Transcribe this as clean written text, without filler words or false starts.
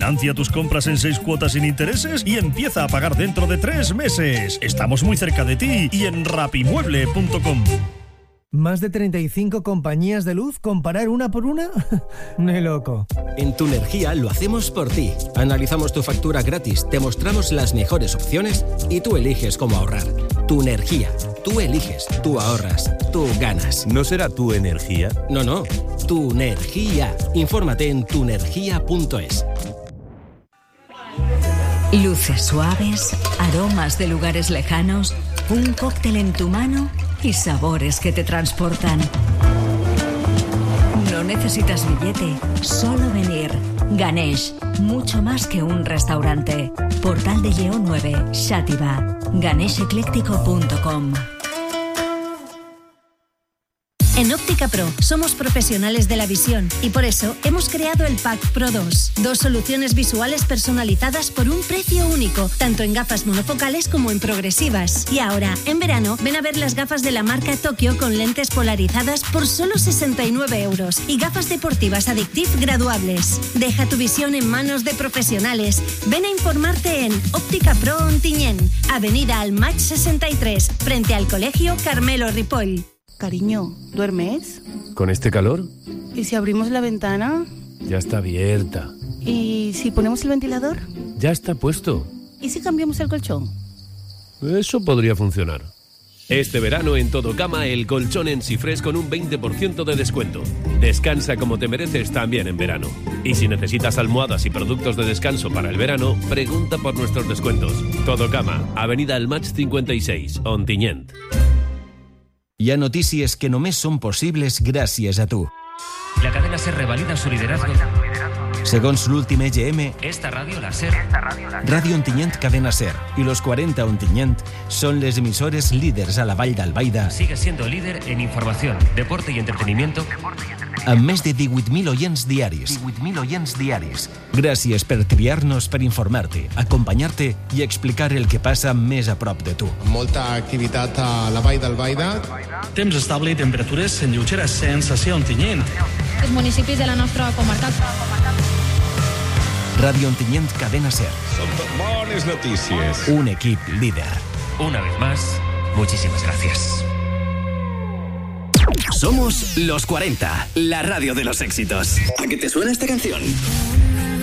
Financia tus compras en 6 cuotas sin intereses y empieza a pagar dentro de 3 meses. Estamos muy cerca de ti y en rapimueble.com. ¿Más de 35 compañías de luz? ¿Comparar una por una? ¡Ni loco! En Tu Energía lo hacemos por ti. Analizamos tu factura gratis, te mostramos las mejores opciones y tú eliges cómo ahorrar. Tu Energía. Tú eliges, tú ahorras, tú ganas. ¿No será Tu Energía? No. Tu Energía. Infórmate en tuenergia.es. Luces suaves, aromas de lugares lejanos, un cóctel en tu mano y sabores que te transportan. No necesitas billete, solo venir. Ganesh, mucho más que un restaurante. Portal de Lleó 9, Xàtiva. ganeshecléctico.com. En Óptica Pro somos profesionales de la visión y por eso hemos creado el Pack Pro 2. 2 soluciones visuales personalizadas por un precio único, tanto en gafas monofocales como en progresivas. Y ahora, en verano, ven a ver las gafas de la marca Tokio con lentes polarizadas por solo 69 € y gafas deportivas Addictive graduables. Deja tu visión en manos de profesionales. Ven a informarte en Óptica Pro Ontinyent, Avenida Almach 63, frente al Colegio Carmelo Ripoll. Cariño, ¿duermes? ¿Con este calor? ¿Y si abrimos la ventana? Ya está abierta. ¿Y si ponemos el ventilador? Ya está puesto. ¿Y si cambiamos el colchón? Eso podría funcionar. Este verano en Todo Cama, el colchón en Sifres con un 20% de descuento. Descansa como te mereces también en verano. Y si necesitas almohadas y productos de descanso para el verano, pregunta por nuestros descuentos. Todo Cama, Avenida Almach 56, Ontinyent. Hi ha notícies que només són possibles gràcies a tu. La cadena SER revalida su liderazgo. Segons l'últim EGM, Esta radio, la SER. Ràdio Ontinyent Cadena SER i los 40 Ontinyent són les emissores líders a la Vall d'Albaida. Sigue siendo líder en información, deporte y entretenimiento. Amb més de 18.000 oients diaris. Gràcies per triar-nos per informar-te, acompanyar-te i explicar el que passa més a prop de tu. Molta activitat a la Vall d'Albaida. Temps estable i temperatures en lleuger ascens hacia Ontinyent. Els municipis de la nostra comarca. Ràdio Ontinyent Cadena SER. Són bones notícies. Un equip líder. Una vez más, muchísimas gracias. Somos Los 40, la radio de los éxitos. ¿A qué te suena esta canción?